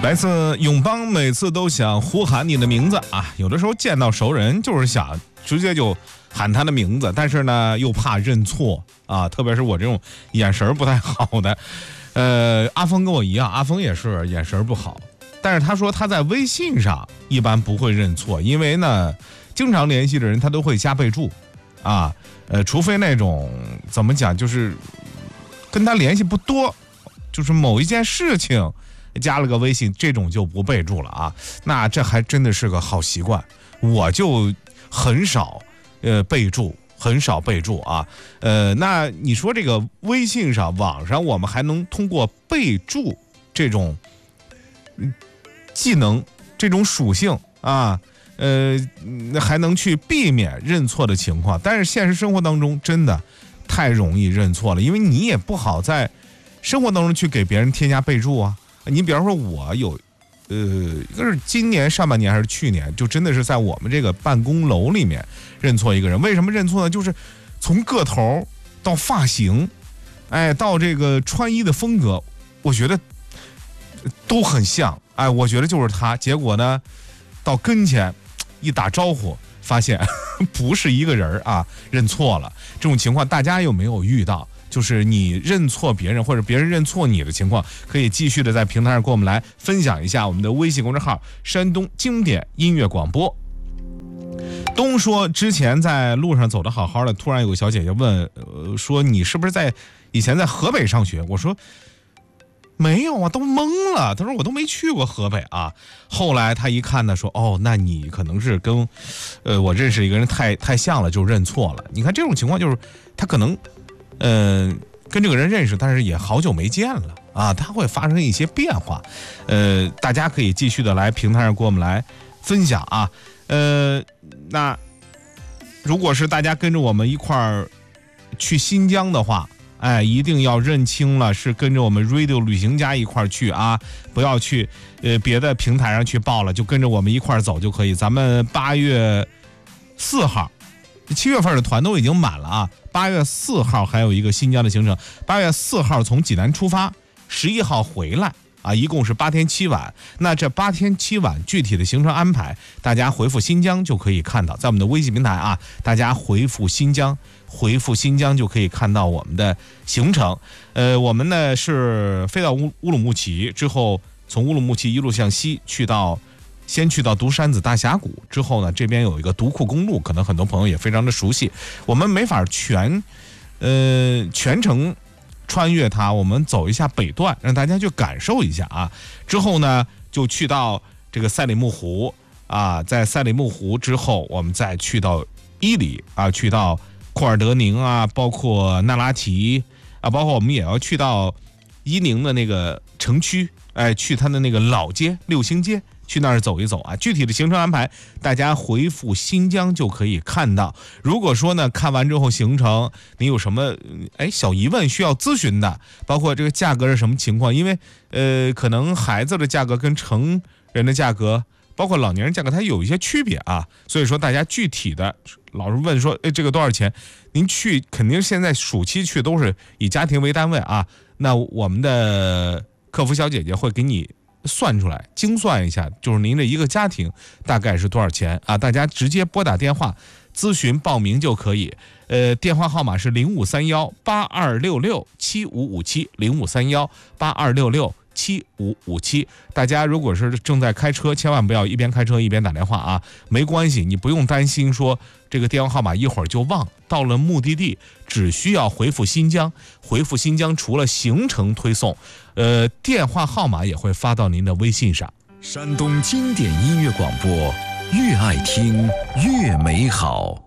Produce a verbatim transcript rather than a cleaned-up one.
来自永邦，每次都想呼喊你的名字啊，有的时候见到熟人就是想直接就喊他的名字，但是呢又怕认错啊，特别是我这种眼神不太好的，呃，阿峰跟我一样，阿峰也是眼神不好，但是他说他在微信上一般不会认错，因为呢经常联系的人他都会加备注啊，呃，除非那种怎么讲，就是跟他联系不多，就是某一件事情加了个微信，这种就不备注了啊。那这还真的是个好习惯，我就很少呃备注，很少备注啊。呃，那你说这个微信上、网上，我们还能通过备注这种技能、这种属性啊，呃，还能去避免认错的情况。但是现实生活当中真的太容易认错了，因为你也不好在生活当中去给别人添加备注啊。你比方说我有呃一个是今年上半年还是去年，就真的是在我们这个办公楼里面认错一个人。为什么认错呢？就是从个头到发型，哎，到这个穿衣的风格，我觉得都很像，哎，我觉得就是他。结果呢到跟前一打招呼，发现不是一个人啊，认错了。这种情况大家有没有遇到？就是你认错别人或者别人认错你的情况，可以继续的在平台上跟我们来分享一下。我们的微信公众号山东经典音乐广播。东说之前在路上走得好好的，突然有个小姐姐问、呃、说你是不是在以前在河北上学？我说没有啊，都懵了。他说我都没去过河北啊。后来他一看呢，说哦，那你可能是跟呃我认识一个人太太像了，就认错了。你看这种情况就是他可能嗯、呃，跟这个人认识，但是也好久没见了啊，他会发生一些变化。呃，大家可以继续的来平台上跟我们来分享啊。呃，那如果是大家跟着我们一块儿去新疆的话，哎，一定要认清了是跟着我们 Radio 旅行家一块儿去啊，不要去呃别的平台上去报了，就跟着我们一块儿走就可以。咱们八月四号。七月份的团都已经满了啊，八月四号还有一个新疆的行程，八月四号从济南出发，十一号回来啊，一共是八天七晚。那这八天七晚具体的行程安排，大家回复新疆就可以看到，在我们的微信平台啊，大家回复新疆，回复新疆就可以看到我们的行程。呃，我们呢是飞到乌乌鲁木齐之后，从乌鲁木齐一路向西去到。先去到独山子大峡谷之后呢，这边有一个独库公路，可能很多朋友也非常的熟悉。我们没法全，呃，全程穿越它，我们走一下北段，让大家去感受一下啊。之后呢，就去到这个赛里木湖啊，在赛里木湖之后，我们再去到伊犁啊，去到库尔德宁啊，包括那拉提啊，包括我们也要去到伊宁的那个城区，哎，去它的那个老街六星街。去那儿走一走啊，具体的行程安排大家回复新疆就可以看到。如果说呢看完之后行程你有什么哎小疑问需要咨询的，包括这个价格是什么情况，因为呃可能孩子的价格跟成人的价格包括老年人价格它有一些区别啊，所以说大家具体的老是问说哎这个多少钱，您去肯定现在暑期去都是以家庭为单位啊，那我们的客服小姐姐会给你算出来精算一下，就是您的一个家庭大概是多少钱啊？大家直接拨打电话咨询报名就可以。呃，电话号码是零五三幺八二六六七五五七零五三幺八二六六七五五七。大家如果是正在开车，千万不要一边开车一边打电话啊，没关系，你不用担心说这个电话号码一会儿就忘。到了目的地，只需要回复新疆，回复新疆除了行程推送，呃，电话号码也会发到您的微信上。 山东经典音乐广播，越爱听越美好。